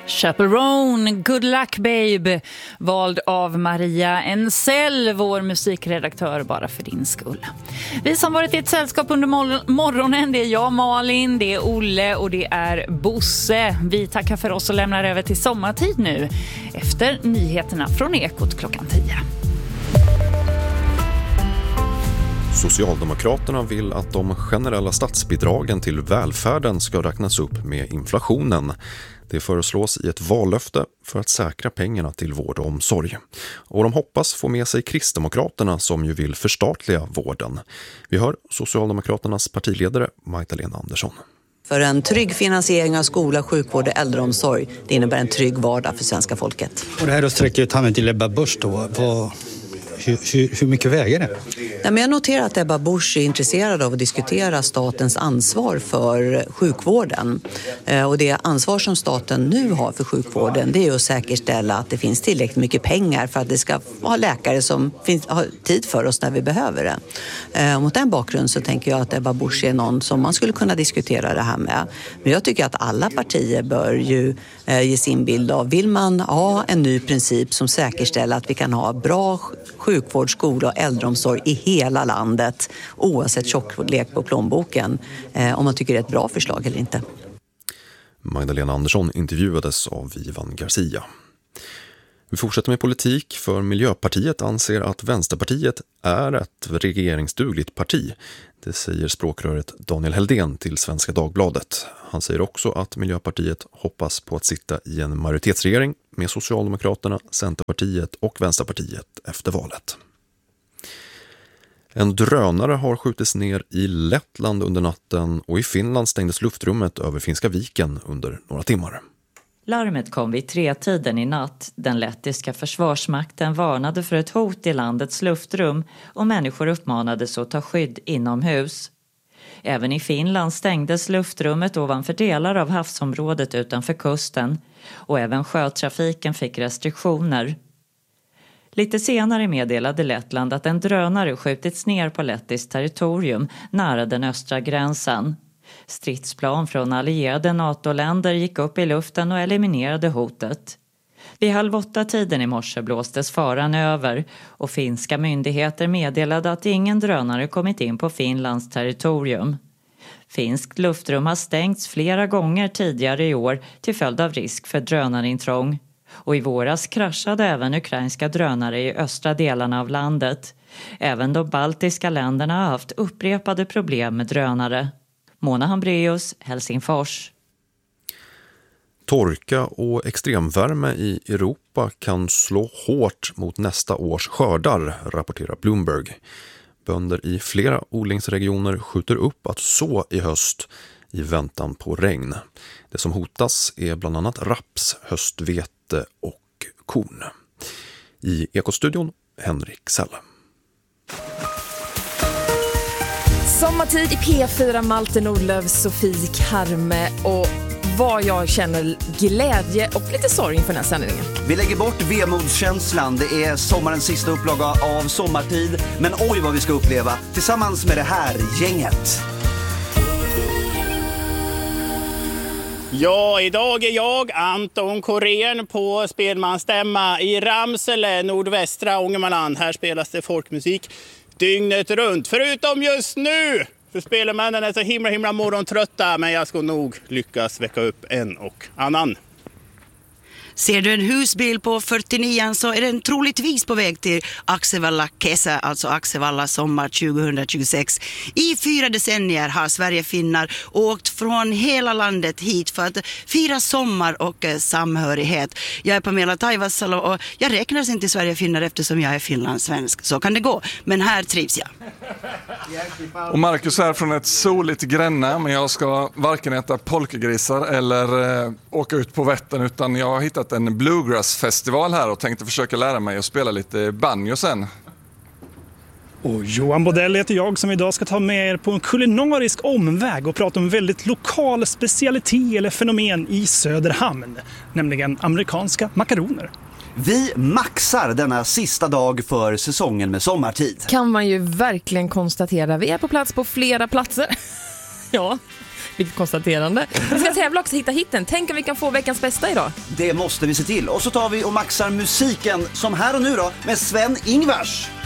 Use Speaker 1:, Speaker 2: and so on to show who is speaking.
Speaker 1: Chaperone, Good Luck Babe, vald av Maria Ensell, vår musikredaktör, bara för din skull. Vi som varit i ett sällskap under morgonen, det är jag, Malin, det är Olle och det är Bosse. Vi tackar för oss och lämnar över till sommartid nu, efter nyheterna från Ekot klockan 10.
Speaker 2: Socialdemokraterna vill att de generella statsbidragen till välfärden ska räknas upp med inflationen. Det föreslås i ett vallöfte för att säkra pengarna till vård och omsorg. Och de hoppas få med sig Kristdemokraterna som ju vill förstatliga vården. Vi hör Socialdemokraternas partiledare Magdalena Andersson.
Speaker 3: För en trygg finansiering av skola, sjukvård och äldreomsorg, det innebär en trygg vardag för svenska folket.
Speaker 4: Och det här då sträcker ut handen till Ebba Busch då. Hur mycket väger det?
Speaker 3: Ja, men jag noterar att Ebba Busch är intresserad av att diskutera statens ansvar för sjukvården. Och det ansvar som staten nu har för sjukvården, det är att säkerställa att det finns tillräckligt mycket pengar för att det ska ha läkare som har tid för oss när vi behöver det. Mot den bakgrunden så tänker jag att Ebba Busch är någon som man skulle kunna diskutera det här med. Men jag tycker att alla partier bör ju ge sin bild av, vill man ha en ny princip som säkerställer att vi kan ha bra sjukvård, skola och äldreomsorg i hela landet oavsett tjocklek på plånboken, om man tycker det är ett bra förslag eller inte.
Speaker 2: Magdalena Andersson intervjuades av Ivan Garcia. Vi fortsätter med politik, för Miljöpartiet anser att Vänsterpartiet är ett regeringsdugligt parti. Det säger språkröret Daniel Heldén till Svenska Dagbladet. Han säger också att Miljöpartiet hoppas på att sitta i en majoritetsregering med Socialdemokraterna, Centerpartiet och Vänsterpartiet efter valet. En drönare har skjutits ner i Lettland under natten och i Finland stängdes luftrummet över Finska viken under några timmar.
Speaker 5: Larmet kom vid 3-tiden i natt. Den lettiska försvarsmakten varnade för ett hot i landets luftrum och människor uppmanades att ta skydd inomhus. Även i Finland stängdes luftrummet ovanför delar av havsområdet utanför kusten och även sjötrafiken fick restriktioner. Lite senare meddelade Lettland att en drönare skjutits ner på lettiskt territorium nära den östra gränsen. Stridsplan från allierade NATO-länder gick upp i luften och eliminerade hotet. Vid 7:30 i morse blåstes faran över och finska myndigheter meddelade att ingen drönare kommit in på Finlands territorium. Finskt luftrum har stängts flera gånger tidigare i år till följd av risk för drönarintrång. Och i våras kraschade även ukrainska drönare i östra delarna av landet. Även de baltiska länderna har haft upprepade problem med drönare. Mona Hambreus, Helsingfors.
Speaker 2: Torka och extremvärme i Europa kan slå hårt mot nästa års skördar, rapporterar Bloomberg. Bönder i flera odlingsregioner skjuter upp att så i höst i väntan på regn. Det som hotas är bland annat raps, höstvete och korn. I Ekostudion, Henrik Selle.
Speaker 6: Sommartid i P4, Malte Nordlöf, Sofie Karme och vad jag känner glädje och lite sorg inför den här sändningen.
Speaker 7: Vi lägger bort vemodskänslan. Det är sommarens sista upplaga av Sommartid. Men oj vad vi ska uppleva tillsammans med det här gänget.
Speaker 8: Ja, idag är jag, Anton Korén, på spelmansstämma i Ramsele, nordvästra Ångermanland. Här spelas det folkmusik dygnet runt, förutom just nu. För spelmännen är så himla morgontrötta, men jag ska nog lyckas väcka upp en och annan.
Speaker 9: Ser du en husbil på 49 så är den troligtvis på väg till Axevalla Kesa, alltså Axevalla sommar 2026. I 4 decennier har Sverigefinnar åkt från hela landet hit för att fira sommar och samhörighet. Jag är Pamela Taivassalo och jag räknas inte till Sverigefinnar eftersom jag är finlandssvensk. Så kan det gå, men här trivs jag.
Speaker 10: Och Marcus är från ett soligt Gränna, men jag ska varken äta polkagrisar eller åka ut på Vättern, utan jag har hittat en bluegrass-festival här och tänkte försöka lära mig att spela lite banjo sen.
Speaker 11: Och Johan Bodell heter jag som idag ska ta med er på en kulinarisk omväg och prata om en väldigt lokal specialitet eller fenomen i Söderhamn, nämligen amerikanska makaroner.
Speaker 7: Vi maxar denna sista dag för säsongen med Sommartid.
Speaker 6: Kan man ju verkligen konstatera. Vi är på plats på flera platser. Ja, Vilket konstaterande. Vi ska tävla också, hitta hitten. Tänk om vi kan få veckans bästa idag.
Speaker 7: Det måste vi se till. Och så tar vi och maxar musiken som här och nu då med Sven-Ingvars.